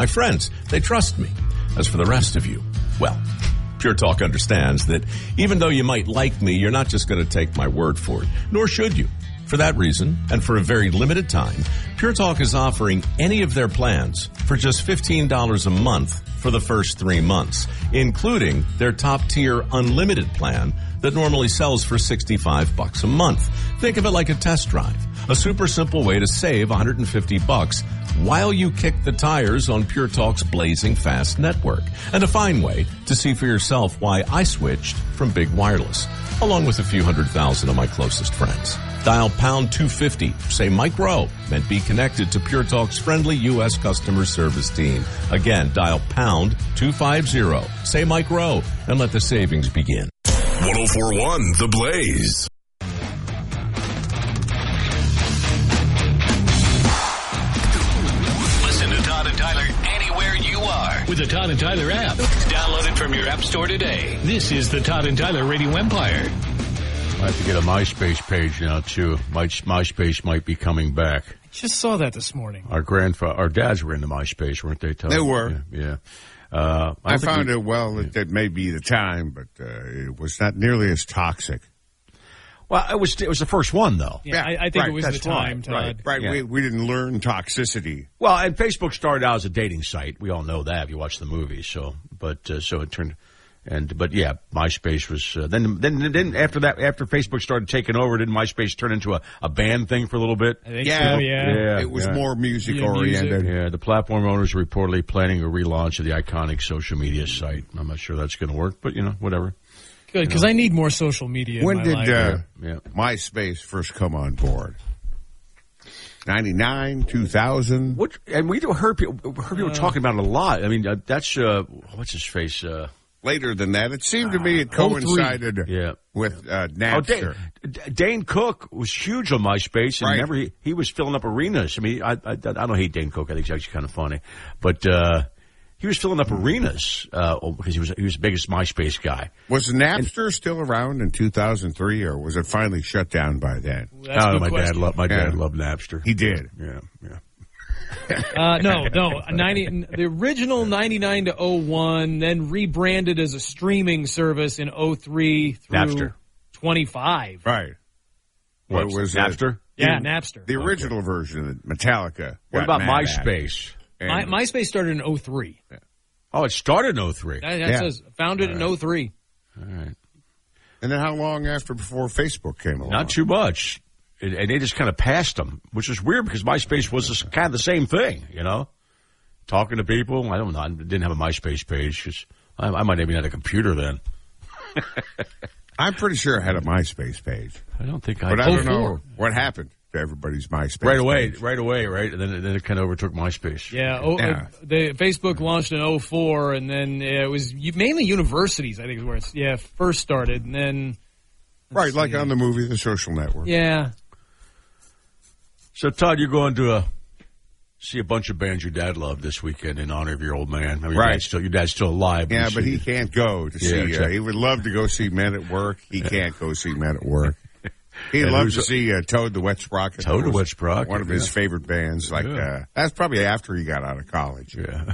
My friends, they trust me. As for the rest of you, well, Pure Talk understands that even though you might like me, you're not just going to take my word for it, nor should you. For that reason, and for a very limited time, Pure Talk is offering any of their plans for just $15 a month for the first 3 months, including their top-tier unlimited plan that normally sells for $65 a month. Think of it like a test drive, a super simple way to save $150 while you kick the tires on Pure Talk's blazing fast network, and a fine way to see for yourself why I switched from Big Wireless, along with a few 100,000 of my closest friends. Dial pound 250, say Mike Rowe, and be connected to Pure Talk's friendly U.S. customer service team. Again, dial pound 250, say Mike Rowe, and let the savings begin. 104.1 The Blaze. Listen to Todd and Tyler anywhere you are with the Todd and Tyler app. Download it from your app store today. This is the Todd and Tyler Radio Empire. I have to get a MySpace page now, too. MySpace might be coming back. I just saw that this morning. Our dads were into MySpace, weren't they, Todd? They were. Yeah. I found it may be the time, but it was not nearly as toxic. Well, it was the first one, though. Yeah, I think it was the time, right, Todd. Right. Yeah. We didn't learn toxicity. Well, and Facebook started out as a dating site. We all know that if you watch the movie. So it turned... But yeah, MySpace was then after that, after Facebook started taking over, didn't MySpace turn into a band thing for a little bit? I think so, yeah. It was more music Yeah, oriented. Yeah, the platform owners are reportedly planning a relaunch of the iconic social media site. I'm not sure that's going to work, but whatever. Good, because I need more social media. When in did my life. MySpace first come on board? 99, 2000. And we heard people talking about it a lot. I mean, that's what's his face. Later than that, it seemed to me it coincided with Napster. Dane Cook was huge on MySpace, and right. he was filling up arenas. I mean, I don't hate Dane Cook. I think he's actually kind of funny, but he was filling up arenas because he was the biggest MySpace guy. Was Napster still around in 2003, or was it finally shut down by then? That's my dad loved Napster. He did. Yeah. No. The original 99 to 01, then rebranded as a streaming service in 03 through Napster. 25. Right. What was Napster? Yeah, Napster. The original version of Metallica. What about MySpace? MySpace started in 03. Yeah. Oh, it started in 03. That says founded in 03. All right. And then how long before Facebook came along? Not too much. And they just kind of passed them, which is weird because MySpace was kind of the same thing, talking to people. I don't know. I didn't have a MySpace page because I might even have a computer then. I'm pretty sure I had a MySpace page. I don't think But I don't know what happened to everybody's MySpace right away, page. And then it kind of overtook MySpace. Yeah, the Facebook launched in 04, and then it was mainly universities, I think is where it's first started, and then... Right, like on the movie The Social Network. Yeah. So, Todd, you're going to see a bunch of bands your dad loved this weekend in honor of your old man. I mean, right. Your dad's still alive. Yeah, but he can't go to see. Exactly. He would love to go see Men at Work. He can't go see Men at Work. He'd love to see Toad the Wet Sprocket. Toad the Wet Sprocket. One of his favorite bands. That's probably after he got out of college. Yeah.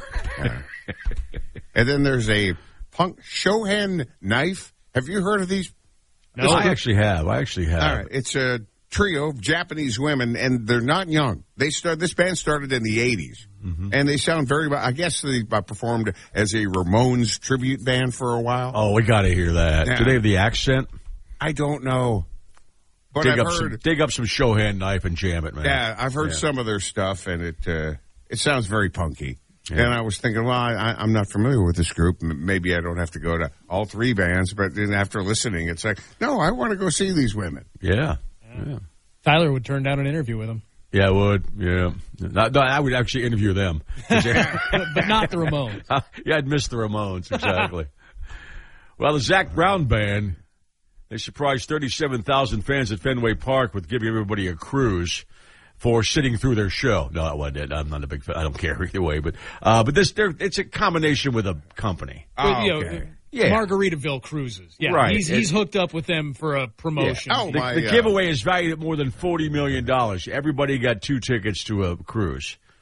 And then there's a punk Shohan Knife. Have you heard of these? No, I actually have. All right. It's a trio of Japanese women, and they're not young. This band started in the 80s, and they sound very, I guess they performed as a Ramones tribute band for a while. Oh, we got to hear that. Yeah. Do they have the accent? I don't know. But dig up some Shohan Knife and jam it, man. Yeah, I've heard some of their stuff, and it sounds very punky. Yeah. And I was thinking, well, I'm not familiar with this group. Maybe I don't have to go to all three bands. But then after listening, it's like, no, I want to go see these women. Yeah. Tyler would turn down an interview with them. Yeah, I would. Yeah. I would actually interview them. But not the Ramones. Yeah, I'd miss the Ramones, exactly. Well, the Zac Brown Band, they surprised 37,000 fans at Fenway Park with giving everybody a cruise for sitting through their show. No, I'm not a big fan. I don't care either way. But it's a combination with a company. Okay. Yeah. Margaritaville Cruises. Yeah, right. He's hooked up with them for a promotion. Yeah. The giveaway is valued at more than $40 million. Everybody got 2 tickets to a cruise.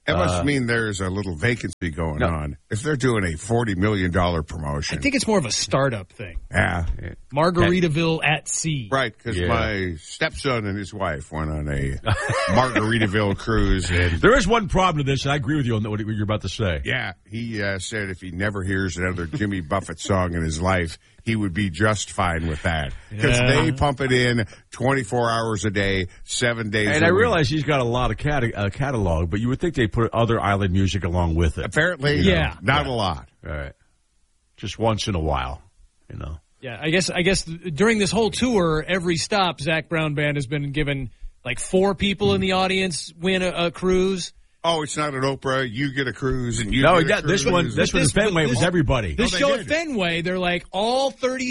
It must mean there's a little vacancy going on. If they're doing a $40 million promotion. I think it's more of a startup thing. Yeah. Margaritaville at sea. Right, because my stepson and his wife went on a Margaritaville cruise. And There is one problem to this, and I agree with you on what you're about to say. yeah, he said if he never hears another Jimmy Buffett song in his life, he would be just fine with that. Because they pump it in 24 hours a day, 7 days a week. And I realize he's got a lot of catalog, but you would think they put other island music along with it. Apparently, not a lot. All right. Just once in a while, you know. Yeah, I guess during this whole tour, every stop, Zac Brown Band has been given like 4 people in the audience win a cruise. Oh, it's not an Oprah. You get a cruise, and you No, get he a got cruise. this one. This one in Fenway was everybody. This they show did. at Fenway, they're like, all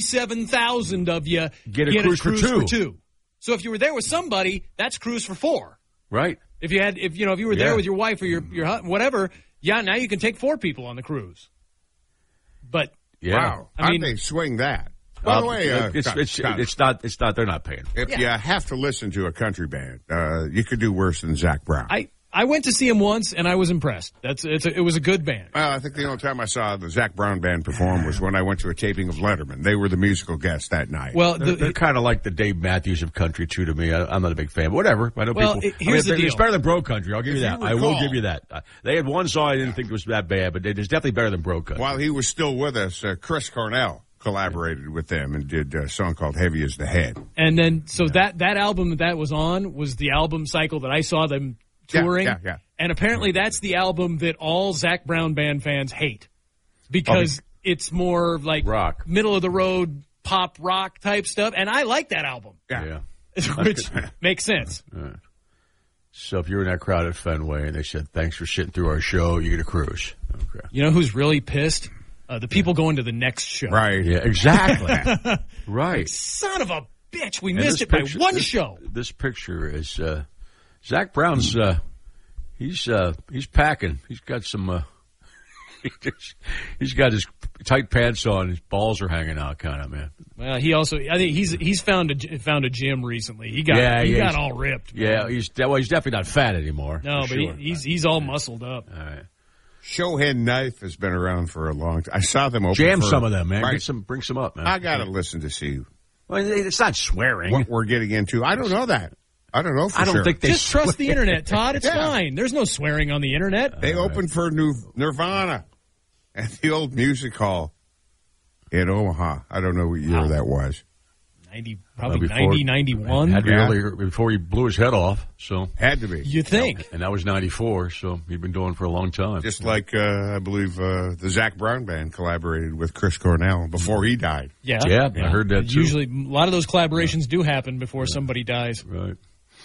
37,000 of you Get a cruise for two. So if you were there with somebody, that's cruise for 4. Right. If you were there with your wife or your husband, whatever, now you can take 4 people on the cruise. But Wow, I mean, how'd they swing that? By the way, it's not. They're not paying. if you have to listen to a country band, you could do worse than Zac Brown. I went to see him once and I was impressed. It was a good band. Well, I think the only time I saw the Zac Brown Band perform was when I went to a taping of Letterman. They were the musical guest that night. Well, They're kind of like the Dave Matthews of country too to me. I'm not a big fan, but whatever. I know people. Here's the deal. It's better than Bro Country. I'll give you that. I will recall- give you that. They had one song I didn't think was that bad, but it is definitely better than Bro Country. While he was still with us, Chris Cornell collaborated with them and did a song called Heavy as the Head. And then, so that album that was on was the album cycle that I saw them touring. Yeah. And apparently that's the album that all Zac Brown Band fans hate. Because it's more like rock, middle of the road pop rock type stuff. And I like that album. Yeah. Which makes sense. Right. So if you're in that crowd at Fenway and they said, thanks for sitting through our show, you get a cruise. Okay. You know who's really pissed? The people going to the next show. Right. Yeah, exactly. Right. Son of a bitch, we And missed this it by picture- one this- show. This picture is Zac Brown's. He's packing. He's got some. He's got his tight pants on. His balls are hanging out, kind of, man. Well, I think he's found a gym recently. He got all ripped. Man. Yeah, he's definitely not fat anymore. No, but sure. he's all muscled up. All right. Showhead Knife has been around for a long time. I saw them open Jam for- some of them, man. Right. Bring some up, man. I got to listen to see Well, it's not swearing. what we're getting into. I don't know that. I don't know for I don't sure. think they Just trust the internet, Todd. It's Yeah. fine. There's no swearing on the internet. They opened for Nirvana at the old music hall in Omaha. I don't know what year that was. Probably before- 90, 91. Had to be Yeah. earlier before he blew his head off. So, Had to be. You think? and that was 94. So he'd been doing it for a long time. Just like I believe the Zac Brown Band collaborated with Chris Cornell before he died. Yeah. Yeah, I heard that too. Usually, a lot of those collaborations do happen before somebody dies. Right.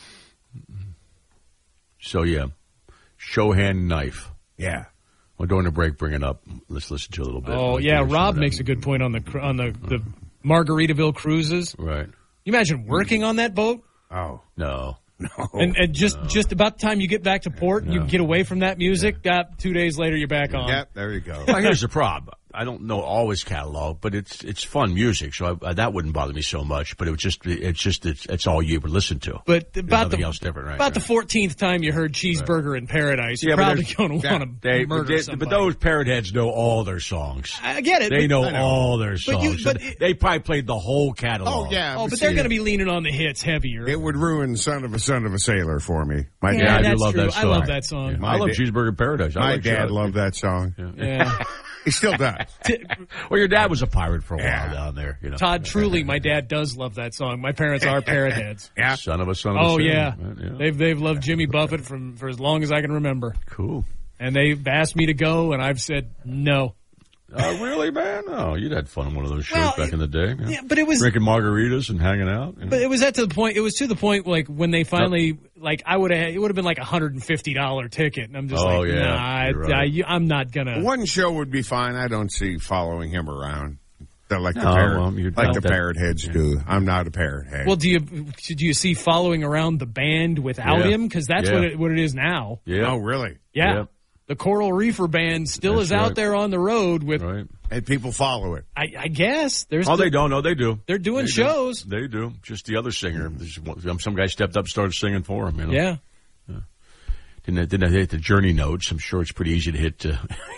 So yeah, Showhand Knife. Yeah. Well, during the break, bring it up. Let's listen to it a little bit. Oh, Let's yeah. hear some Rob of that. makes a good point on the Margaritaville cruises. Right. You imagine working on that boat? Oh. No. And just about the time you get back to port, you get away from that music. 2 days later, you're back on. Yep, there you go. Well, here's the problem. I don't know all his catalog, but it's fun music, so that wouldn't bother me so much. But it's all you would listen to. But There's about nothing the else different, right? about the 14th time you heard Cheeseburger in Paradise, Yeah, you're but probably there's- going to want to murder somebody. But those parrot heads know all their songs. I get it. They but- know all their songs. but They probably played the whole catalog. Oh, yeah. but they're going to be leaning on the hits heavier. It would ruin Son of a Sailor for me. My Yeah, I dad, do that's love true. that song. I love that song. Yeah. I love My da- Cheeseburger in Paradise. I my like dad that. loved that song. Yeah. He still does. Well, your dad was a pirate for a while Yeah. down there. You know. Todd, truly, my dad does love that song. My parents are parrot heads. Yeah. Son of a Oh sailor, yeah, right? they've loved Jimmy Buffett for as long as I can remember, Cool. and they've asked me to go, and I've said no. Really, man? Oh, you'd had fun on one of those shows Well, back in the day. Yeah, but it was Drinking margaritas and hanging out. you know? But it was to the point like when they finally like it would have been like $150 ticket, and I'm just Oh, like, yeah, nah, you're right. I'm not gonna. One show would be fine. I don't see following him around. They're like the No, parrot, well, you'd like like the that. parrot heads do. I'm not a parrot head. Well, do you see following around the band without Yeah. him? Because that's Yeah. what it is now. Yeah. Oh, really? Yeah. Yeah. The Coral Reefer Band still That's is out right. there on the road with. Right. And people follow it. I guess there's. Oh, they don't. No, they do. They're doing They do. shows. They do. Just the other singer. Some guy stepped up and started singing for him. You know? Yeah. Didn't hit the Journey notes. I'm sure it's pretty easy to hit